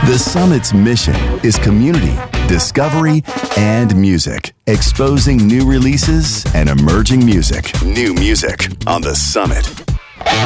The Summit's mission is community, discovery, and music, exposing new releases and emerging music. New music on The Summit.